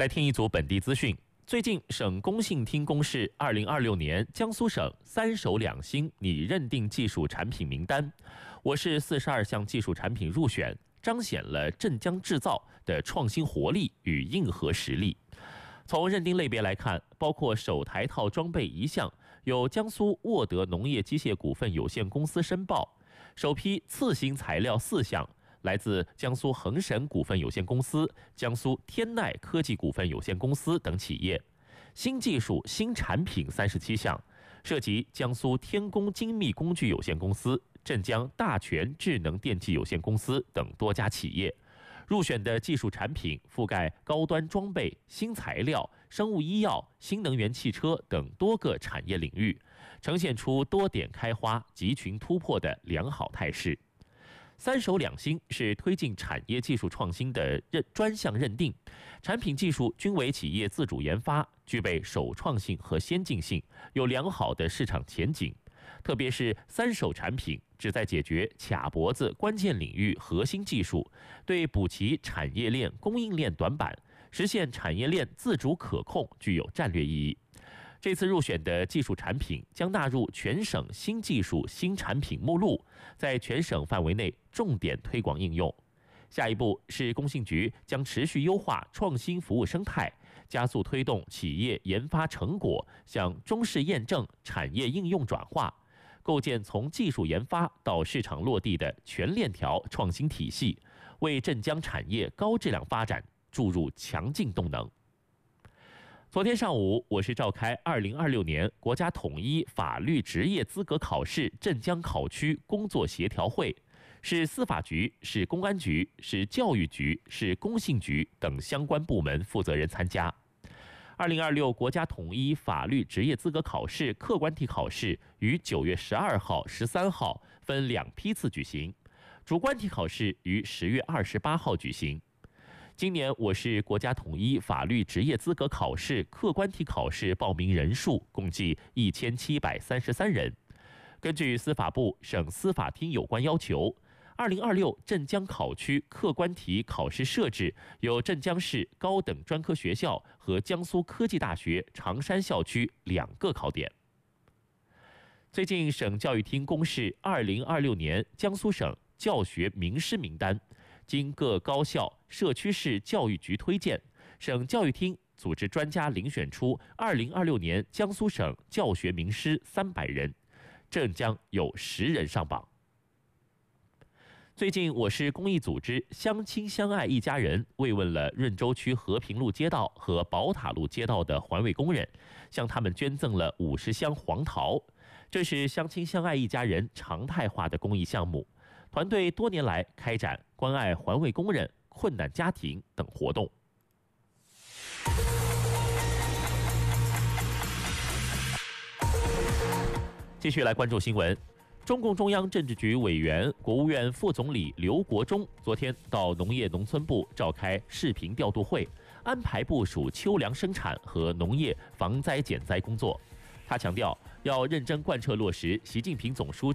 来听一组本地资讯。最近，省工信厅公示2026年江苏省3手2星拟认定技术产品名单，我市42项技术产品入选，彰显了镇江制造的创新活力与硬核实力。从认定类别来看，包括首台套装备1项，由江苏沃德农业机械股份有限公司申报；首批次新材料4项，来自江苏恒神股份有限公司、江苏天耐科技股份有限公司等企业；新技术、新产品37项，涉及江苏天工精密工具有限公司、镇江大全智能电器有限公司等多家企业。入选的技术产品覆盖高端装备、新材料、生物医药、新能源汽车等多个产业领域，呈现出多点开花、集群突破的良好态势。3手2星是推进产业技术创新的专项认定，产品技术均为企业自主研发，具备首创性和先进性，有良好的市场前景。特别是3手产品旨在解决卡脖子关键领域核心技术，对补齐产业链供应链短板，实现产业链自主可控具有战略意义。这次入选的技术产品将纳入全省新技术新产品目录，在全省范围内重点推广应用。下一步是工信局将持续优化创新服务生态，加速推动企业研发成果向中试验证、产业应用转化，构建从技术研发到市场落地的全链条创新体系，为镇江产业高质量发展注入强劲动能。昨天上午，我市召开2026年国家统一法律职业资格考试镇江考区工作协调会，是司法局、市公安局、市教育局、市工信局等相关部门负责人参加。2026国家统一法律职业资格考试客观题考试于9月12号、13号分2批次举行，主观题考试于10月28号举行。今年我市国家统一法律职业资格考试客观题考试报名人数共计1733人。根据司法部、省司法厅有关要求，2026镇江考区客观题考试设置有镇江市高等专科学校和江苏科技大学常山校区2个考点。最近，省教育厅公示2026年江苏省教学名师名单，经各高校、社区市教育局推荐，省教育厅组织专家遴选出2026年江苏省教学名师300人，镇江有10人上榜。最近，我市公益组织相亲相爱一家人慰问了润州区和平路街道和宝塔路街道的环卫工人，向他们捐赠了50箱黄桃。这是相亲相爱一家人常态化的公益项目，团队多年来开展关爱环卫工人、困难家庭等活动。继续来关注新闻。中共中央政治局委员、国务院副总理刘国中昨天到农业农村部召开视频调度会，安排部署秋粮生产和农业防灾减灾工作。他强调，要认真贯彻落实习近平总书记